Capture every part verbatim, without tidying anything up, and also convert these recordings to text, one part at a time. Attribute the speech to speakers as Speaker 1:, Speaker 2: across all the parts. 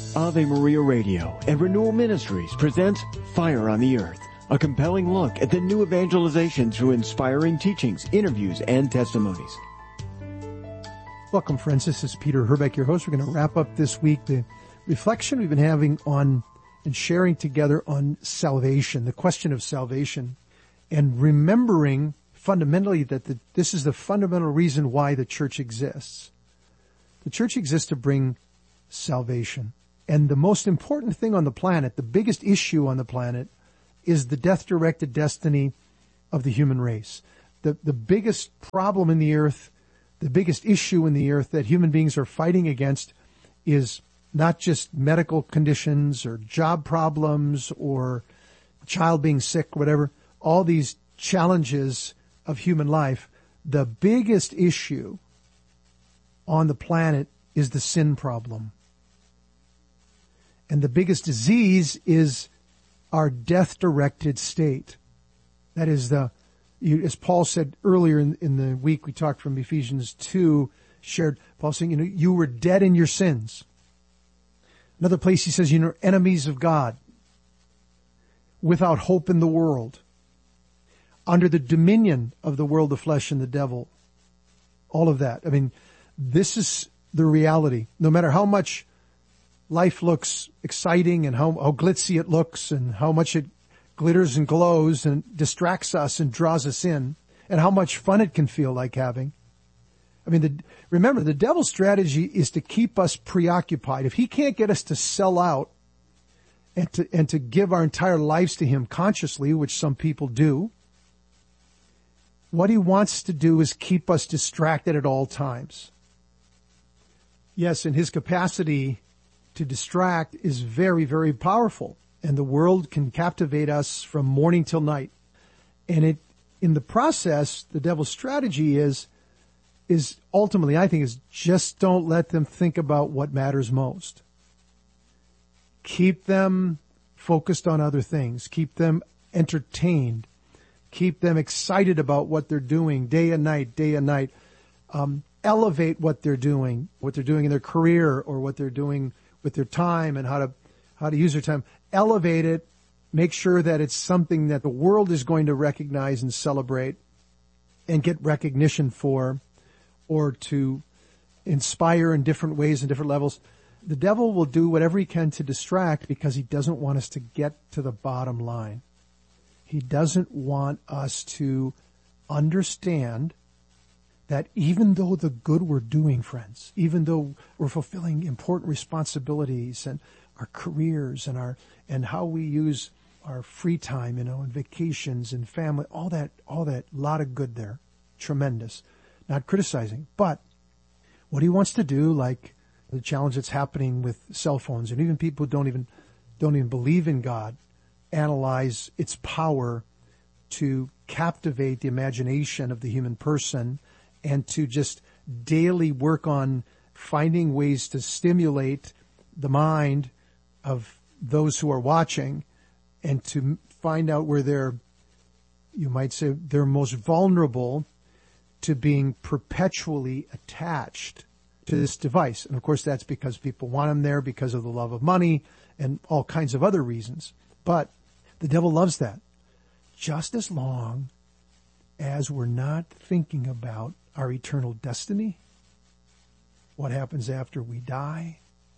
Speaker 1: Ave Maria Radio and Renewal Ministries presents Fire on the Earth, a compelling look at the new evangelization through inspiring teachings, interviews, and testimonies.
Speaker 2: Welcome, friends. This is Peter Herbeck, your host. We're going to wrap up this week the reflection we've been having on and sharing together on salvation, the question of salvation, and remembering fundamentally that the, this is the fundamental reason why the church exists. The church exists to bring salvation. And the most important thing on the planet, the biggest issue on the planet, is the death-directed destiny of the human race. The, the biggest problem in the earth, the biggest issue in the earth that human beings are fighting against is not just medical conditions or job problems or a child being sick, whatever, all these challenges of human life. The biggest issue on the planet is the sin problem. And the biggest disease is our death-directed state. That is the, you, as Paul said earlier in, in the week, we talked from Ephesians two, shared, Paul saying, you know, you were dead in your sins. Another place he says, you know, enemies of God, without hope in the world, under the dominion of the world, the flesh, and the devil. All of that. I mean, this is the reality. No matter how much life looks exciting and how, how glitzy it looks and how much it glitters and glows and distracts us and draws us in and how much fun it can feel like having. I mean, the, remember, the devil's strategy is to keep us preoccupied. If he can't get us to sell out and to, and to give our entire lives to him consciously, which some people do, what he wants to do is keep us distracted at all times. Yes, and his capacity to distract is very, very powerful. And the world can captivate us from morning till night. And it, in the process, the devil's strategy is, is ultimately, I think, is just don't let them think about what matters most. Keep them focused on other things. Keep them entertained. Keep them excited about what they're doing day and night, day and night. Um, elevate what they're doing, what they're doing in their career or what they're doing with their time and how to, how to use their time. Elevate it. Make sure that it's something that the world is going to recognize and celebrate and get recognition for, or to inspire in different ways and different levels. The devil will do whatever he can to distract because he doesn't want us to get to the bottom line. He doesn't want us to understand that even though the good we're doing, friends, even though we're fulfilling important responsibilities and our careers and our, and how we use our free time, you know, and vacations and family, all that, all that, lot of good there. Tremendous. Not criticizing, but what he wants to do, like the challenge that's happening with cell phones, and even people who don't even, don't even believe in God, analyze its power to captivate the imagination of the human person and to just daily work on finding ways to stimulate the mind of those who are watching and to find out where they're, you might say, they're most vulnerable to being perpetually attached to this device. And of course, that's because people want them there because of the love of money and all kinds of other reasons. But the devil loves that. Just as long as we're not thinking about our eternal destiny, what happens after we die,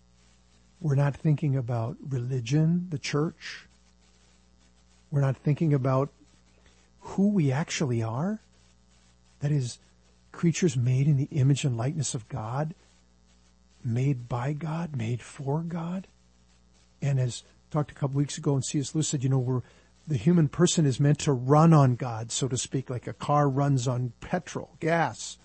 Speaker 2: we're not thinking about religion, the church, we're not thinking about who we actually are, that is, creatures made in the image and likeness of God, made by God, made for God. And as talked a couple weeks ago, and C S Lewis said, you know, we're, the human person is meant to run on God, so to speak, like a car runs on petrol, gas.